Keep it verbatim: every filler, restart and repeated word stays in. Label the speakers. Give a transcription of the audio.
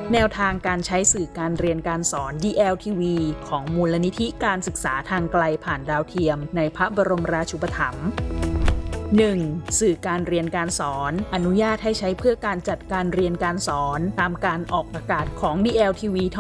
Speaker 1: แนวทางการใช้สื่อการเรียนการสอน ดี แอล ที วี ของมูลนิธิการศึกษาทางไกลผ่านดาวเทียมในพระบรมราชูปถัมภ์ หนึ่ง. สื่อการเรียนการสอนอนุญาตให้ใช้เพื่อการจัดการเรียนการสอนตามการออกอากาศของ ดี แอล ที วี